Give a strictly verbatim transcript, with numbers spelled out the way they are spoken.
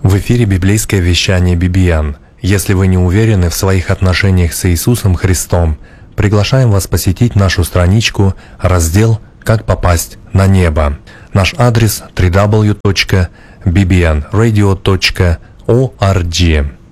В эфире библейское вещание би би эн. Если вы не уверены в своих отношениях с Иисусом Христом, приглашаем вас посетить нашу страничку, раздел «Как попасть на небо». Наш адрес дабл ю дабл ю дабл ю точка би би эн радио точка орг.